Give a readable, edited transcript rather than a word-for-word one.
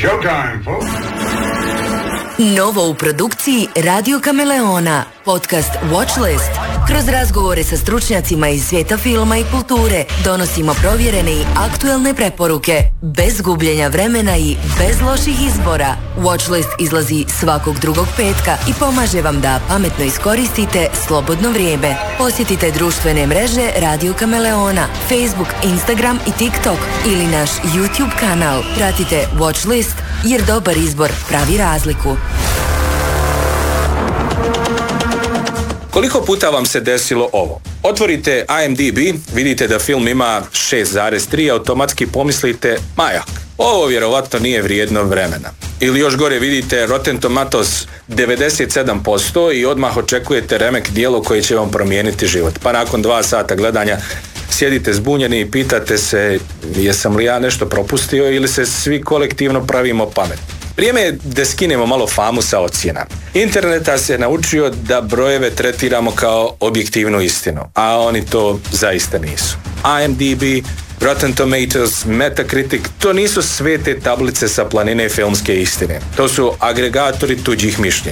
Showtime, folks. Novo u produkciji Radio Kameleona, podcast Watchlist. Kroz razgovore sa stručnjacima iz svijeta filma i kulture donosimo provjerene i aktuelne preporuke, bez gubljenja vremena i bez loših izbora. Watchlist izlazi svakog drugog petka i pomaže vam da pametno iskoristite slobodno vrijeme. Posjetite društvene mreže Radio Kameleona, Facebook, Instagram i TikTok ili naš YouTube kanal. Pratite Watchlist jer dobar izbor pravi razliku. Koliko puta vam se desilo ovo? Otvorite IMDb, vidite da film ima 6,3, automatski pomislite, majak, ovo vjerovatno nije vrijedno vremena. Ili još gore vidite Rotten Tomatoes 97% i odmah očekujete remek djelo koje će vam promijeniti život. Pa nakon 2 sata gledanja sjedite zbunjeni i pitate se jesam li ja nešto propustio ili se svi kolektivno pravimo pamet. Vrijeme je da skinemo malo famu sa ocjena. Interneta se naučio da brojeve tretiramo kao objektivnu istinu, a oni to zaista nisu. IMDb, Rotten Tomatoes, Metacritic, to nisu svete tablice sa planine filmske istine. To su agregatori tuđih mišljenja.